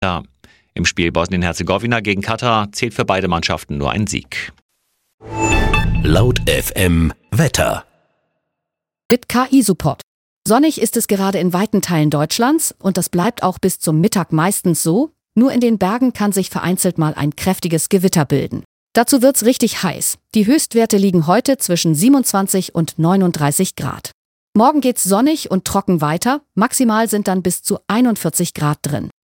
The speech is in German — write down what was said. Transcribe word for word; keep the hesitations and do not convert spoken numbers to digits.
Ja, im Spiel Bosnien-Herzegowina gegen Katar zählt für beide Mannschaften nur ein Sieg. Laut F M Wetter. Mit K I-Support. Sonnig ist es gerade in weiten Teilen Deutschlands und das bleibt auch bis zum Mittag meistens so. Nur in den Bergen kann sich vereinzelt mal ein kräftiges Gewitter bilden. Dazu wird's richtig heiß. Die Höchstwerte liegen heute zwischen siebenundzwanzig und neununddreißig Grad. Morgen geht's sonnig und trocken weiter. Maximal sind dann bis zu einundvierzig Grad drin.